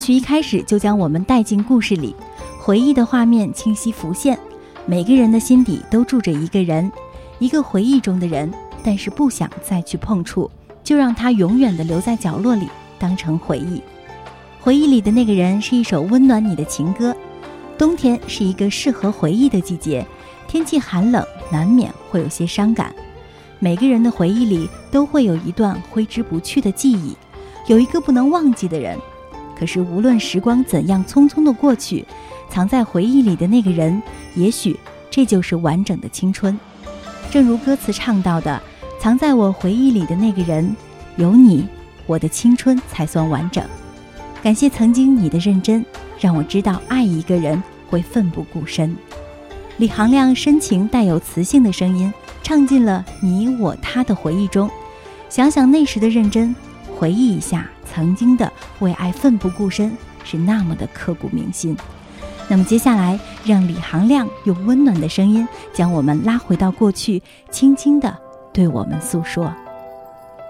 曲一开始就将我们带进故事里，回忆的画面清晰浮现。每个人的心底都住着一个人，一个回忆中的人，但是不想再去碰触，就让他永远地留在角落里，当成回忆。回忆里的那个人是一首温暖你的情歌。冬天是一个适合回忆的季节，天气寒冷，难免会有些伤感。每个人的回忆里都会有一段挥之不去的记忆，有一个不能忘记的人。可是无论时光怎样匆匆的过去，藏在回忆里的那个人，也许这就是完整的青春。正如歌词唱到的，藏在我回忆里的那个人，有你，我的青春才算完整。感谢曾经你的认真，让我知道爱一个人会奋不顾身。李行亮深情带有磁性的声音，唱进了你我他的回忆中。想想那时的认真，回忆一下曾经的为爱奋不顾身，是那么的刻骨铭心。那么接下来，让李行亮用温暖的声音将我们拉回到过去，轻轻地对我们诉说。